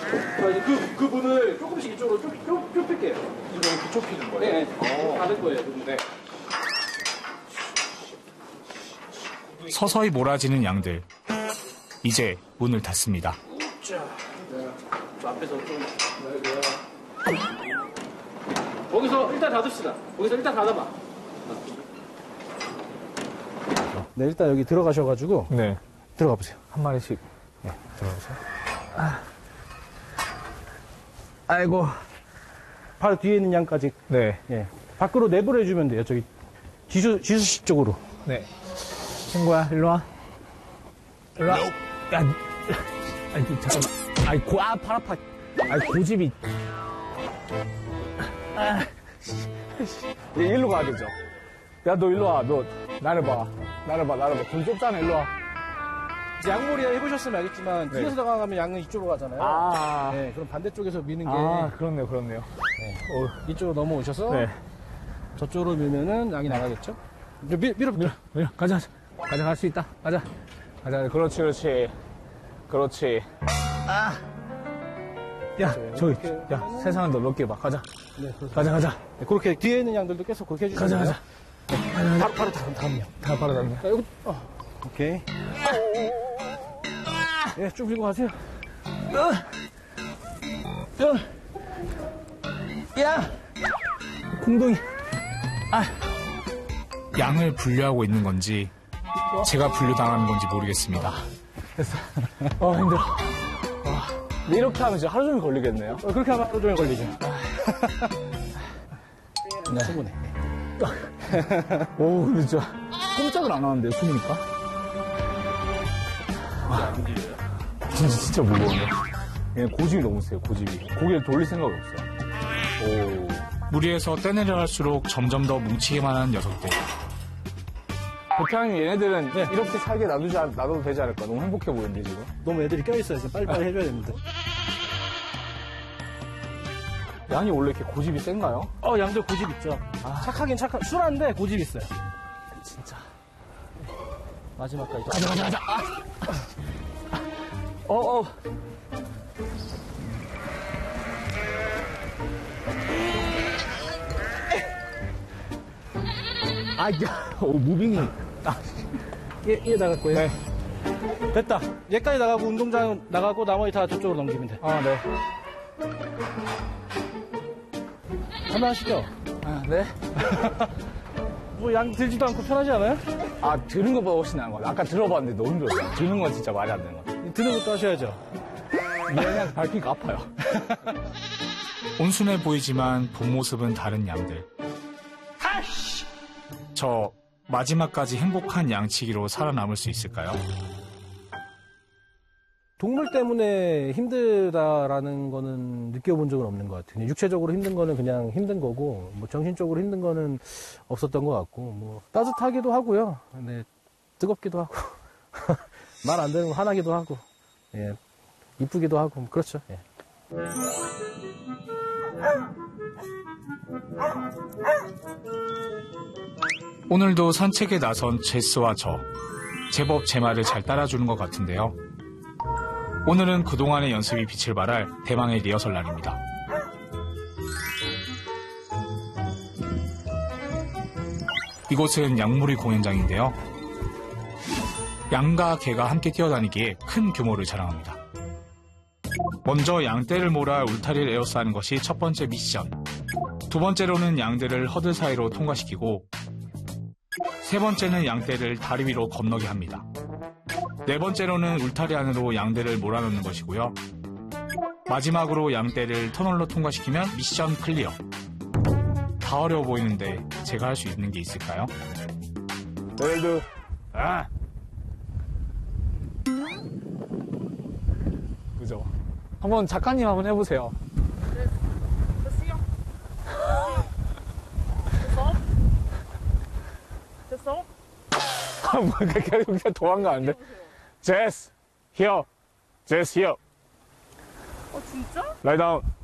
자, 이제 그 문을 조금씩 이쪽으로 좁힐게요. 이렇게 좁히는 거예요? 네, 닫을 거예요. 네. 서서히 몰아지는 양들. 이제 문을 닫습니다. 자, 저 앞에서 좀. 거기서 일단 닫읍시다. 거기서 일단 닫아봐. 네, 일단 여기 들어가셔가지고. 네. 들어가 보세요. 한 마리씩. 네, 들어가 보세요. 아이고. 바로 뒤에 있는 양까지. 네. 예. 밖으로 내보내주면 돼요. 저기, 지수씨 쪽으로. 네. 친구야, 일로 와. 일로 와. 야, 아니, 잠깐만. 팔 아파. 고집이. 얘 일로 가야 되죠. 야, 너 일로 와. 너, 나를 봐. 돈 좁잖아, 일로 와. 양몰이 해보셨으면 알겠지만, 네. 뒤에서 나가면 양은 이쪽으로 가잖아요. 네, 그럼 반대쪽에서 미는 게. 그렇네요. 네. 이쪽으로 넘어오셔서. 네. 저쪽으로 밀면은 양이 나가겠죠? 밀어. 가자. 갈 수 있다. 가자. 그렇지. 야, 저기, 세상은 너 몇 개 봐. 가자. 네, 가자. 네, 그렇게 뒤에 있는 양들도 계속 그렇게 해주세요. 가자. 바로 다음요. 바로 닿네. 자, 여기, 오케이. 예, 쭉 밀고 가세요. 야! 공동이. 양을 분류하고 있는 건지 제가 분류당하는 건지 모르겠습니다. 됐어. 힘들어. 이렇게 하면 진짜 하루 종일 걸리겠네요. 그렇게 하면 하루 종일 걸리죠. 네. 충분해. 오, 근데 진짜 꼼짝을 안 하는데요, 숨으니까? 진짜 무거워요. 얘는 고집이 너무 세요, 고집이. 고개를 돌릴 생각이 없어요. 무리해서 떼내려 할수록 점점 더 뭉치기만 하는 녀석들. 백향님 얘네들은 이렇게 살게 놔둬도 되지 않을까? 너무 행복해 보이는데, 지금. 너무 애들이 껴있어요. 빨리빨리 해줘야 됩니다. 양이 원래 이렇게 고집이 센가요? 양들 고집 있죠. 착하긴 순한데 고집 있어요. 진짜. 마지막까지. 가자. 무빙이. 얘 나갈 거예요. 네. 됐다. 얘까지 나가고 운동장 나가고 나머지 다 저쪽으로 넘기면 돼. 네. 한번 하시죠. 네. 뭐 양 들지도 않고 편하지 않아요? 드는 것보다 훨씬 나은 것 같아요. 아까 들어봤는데 너무 힘들었어요. 드는 건 진짜 말이 안 되는 것 같아요. 드는 것도 하셔야죠. 얘네한테 밟히니까 아파요. 온순해 보이지만 본 모습은 다른 양들. 저 마지막까지 행복한 양치기로 살아남을 수 있을까요? 동물 때문에 힘들다라는 거는 느껴본 적은 없는 것 같아요. 육체적으로 힘든 거는 그냥 힘든 거고, 뭐 정신적으로 힘든 거는 없었던 것 같고, 뭐 따뜻하기도 하고요. 네, 뜨겁기도 하고, 말 안 되는 거 화나기도 하고, 예, 이쁘기도 하고, 그렇죠. 예. 오늘도 산책에 나선 제스와 저. 제법 제 말을 잘 따라주는 것 같은데요. 오늘은 그동안의 연습이 빛을 발할 대망의 리허설 날입니다. 이곳은 양무리 공연장인데요. 양과 개가 함께 뛰어다니기에 큰 규모를 자랑합니다. 먼저 양떼를 몰아 울타리를 에워싸는 것이 첫 번째 미션. 두 번째로는 양들을 허들 사이로 통과시키고, 세 번째는 양떼를 다리 위로 건너게 합니다. 네 번째로는 울타리 안으로 양떼를 몰아넣는 것이고요. 마지막으로 양떼를 터널로 통과시키면 미션 클리어. 다 어려워 보이는데 제가 할 수 있는 게 있을까요? 너희들 그죠? 한번 작가님 한번 해보세요. 됐어? 뭐 그냥 도망가는데. 제스, here. 제스, here. 진짜? Lie down.